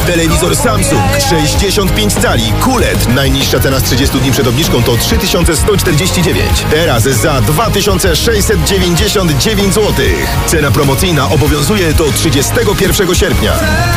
Telewizor Samsung 65 cali QLED. Najniższa cena z 30 dni przed obniżką to 3149. Teraz za 2699 zł. Cena promocyjna obowiązuje do 31 sierpnia.